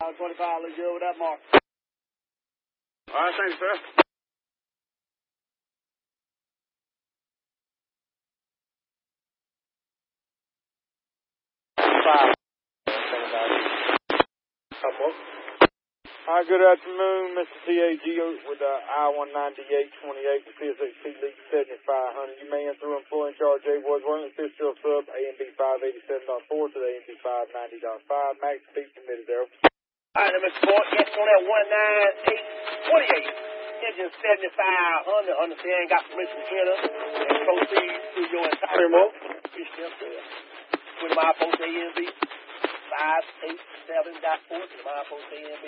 25, look good with that mark. All right, thanks, sir. Hi, good afternoon, Mr. TAG with I-19828, the CSHP League 7500. You may enter employee in charge J. Boys Working Fitzgerald Sub, AMB 587.4 to the AMB 590.5. Max speed permitted there. All right, Mr. Ford, yes, on that 19828. Engine 7500, understand, got permission to enter and proceed through your entire remote. With my post AMB 587.4 to my post AMB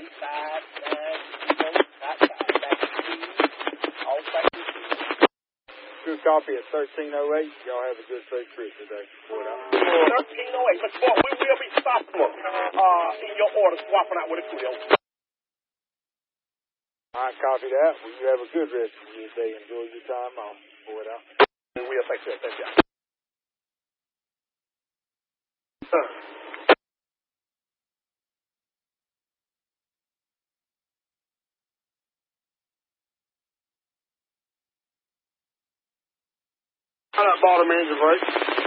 590.5. All practice. Good copy at 1308. Y'all have a good safe trip today. 1308, Mr. Ford, we will be stopping in your order, swapping out with a Quill. I copy that. Well, you have a good rest of your day. Enjoy your time off. Forward out. We'll take that. Thank you. How that bottom engine brake?